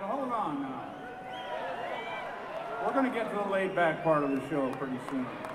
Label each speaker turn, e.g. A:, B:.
A: hold on now. We're going to get to the laid-back part of the show pretty soon.